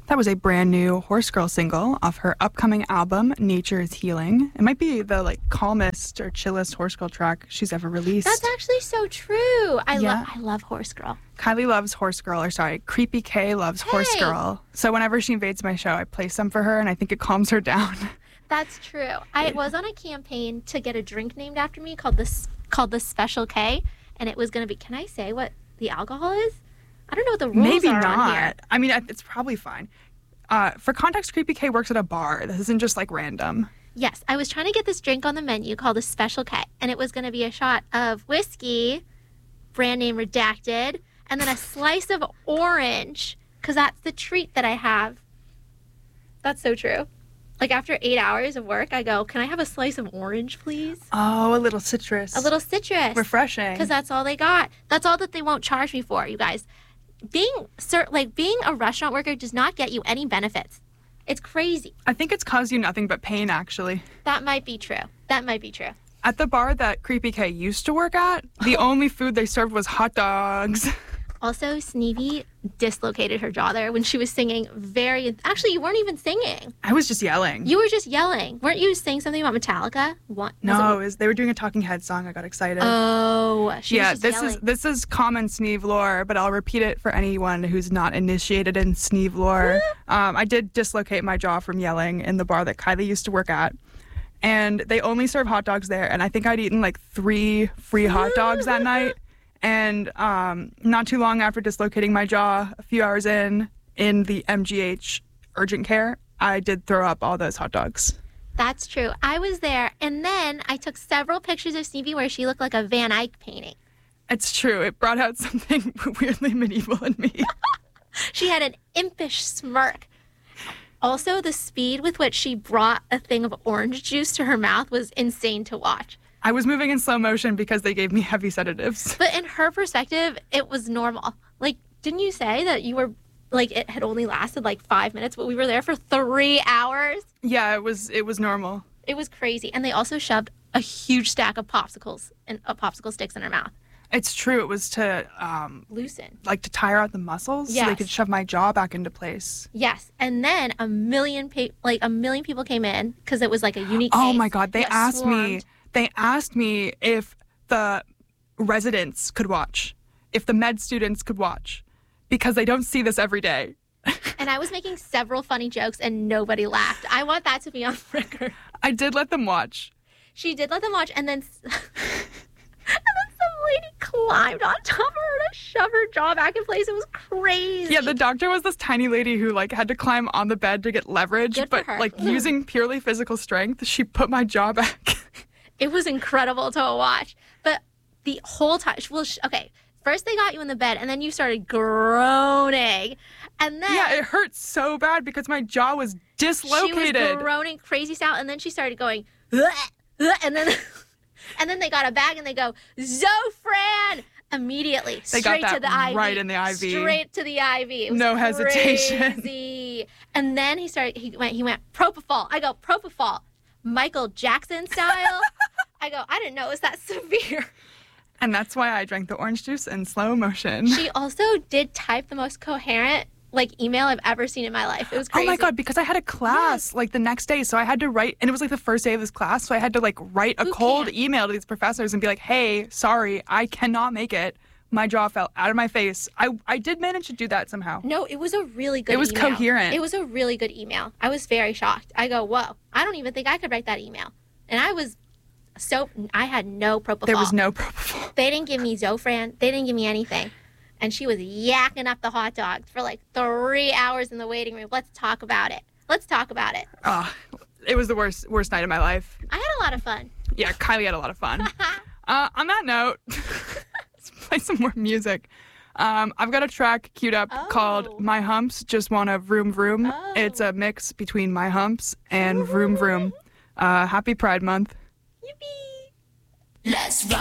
That was a brand new Horse Girl single off her upcoming album, Nature is Healing. It might be the calmest or chillest Horse Girl track she's ever released. That's actually so true. I love Horse Girl. Kylie loves Horse Girl, Creepy K loves Horse Girl. So whenever she invades my show, I play some for her, and I think it calms her down. That's true. I was on a campaign to get a drink named after me called the Special K, and it was going to be, can I say what the alcohol is? I don't know what the rules Maybe are not. on here. I mean, it's probably fine. For context, Creepy K works at a bar. This isn't just random. Yes, I was trying to get this drink on the menu called the Special K, and it was going to be a shot of whiskey, brand name redacted, and then a slice of orange, because that's the treat that I have. That's so true. After 8 hours of work, I go, can I have a slice of orange, please? Oh, a little citrus. A little citrus. Refreshing. Because that's all they got. That's all that they won't charge me for, you guys. Being a restaurant worker does not get you any benefits. It's crazy. I think it's caused you nothing but pain, actually. That might be true. At the bar that Creepy K used to work at, the only food they served was hot dogs. Also, Sneevy dislocated her jaw there when she was singing Actually, you weren't even singing. I was just yelling. You were just yelling. Weren't you saying something about Metallica? What? No, they were doing a Talking Heads song. I got excited. Oh, this is common Sneeve lore, but I'll repeat it for anyone who's not initiated in Sneeve lore. I did dislocate my jaw from yelling in the bar that Kylie used to work at. And they only serve hot dogs there, and I think I'd eaten 3 free hot dogs that night. And not too long after dislocating my jaw, a few hours in the MGH urgent care, I did throw up all those hot dogs. That's true. I was there, and then I took several pictures of Sneevy where she looked like a Van Eyck painting. It's true. It brought out something weirdly medieval in me. She had an impish smirk. Also, the speed with which she brought a thing of orange juice to her mouth was insane to watch. I was moving in slow motion because they gave me heavy sedatives. But in her perspective, it was normal. Didn't you say that you were, it had only lasted 5 minutes, but we were there for 3 hours? Yeah, it was normal. It was crazy. And they also shoved a huge stack of popsicle sticks in her mouth. It's true. It was to loosen, to tire out the muscles, so they could shove my jaw back into place. Yes, and then a million people came in because it was a unique case. Oh my God! They asked me if the residents could watch, if the med students could watch, because they don't see this every day. And I was making several funny jokes and nobody laughed. I want that to be on record. I did let them watch. She did let them watch, and then some lady climbed on top of her to shove her jaw back in place. It was crazy. Yeah, the doctor was this tiny lady who had to climb on the bed to get leverage, but using purely physical strength, she put my jaw back. It was incredible to watch. But the whole time, first they got you in the bed, and then you started groaning. And then... Yeah, it hurt so bad because my jaw was dislocated. She was groaning crazy style, and then she started going, and then... And then they got a bag and they go, Zofran! Immediately. They straight got that to the IV. right in the IV. Straight to the IV. It was no hesitation. Crazy. And then he went, Propofol. I go, Propofol. Michael Jackson style. I go, I didn't know it was that severe. And that's why I drank the orange juice in slow motion. She also did type the most coherent email I've ever seen in my life. It was crazy. Oh my God, because I had a class the next day, so I had to write, and it was the first day of this class, so I had to write a cold email to these professors and be like, hey, sorry, I cannot make it. My jaw fell out of my face. I did manage to do that somehow. No, it was a really good email. It was coherent. It was a really good email. I was very shocked. I go, whoa, I don't even think I could write that email. And I had no propofol. There was no propofol. They didn't give me Zofran. They didn't give me anything. And she was yakking up the hot dogs for 3 hours in the waiting room. Let's talk about it. It was the worst night of my life. I had a lot of fun. Yeah, Kylie had a lot of fun. On that note, let's play some more music. I've got a track queued up called My Humps Just Wanna Vroom Vroom. Oh. It's a mix between My Humps and Vroom Vroom. Happy Pride Month. Yippee! Let's rock.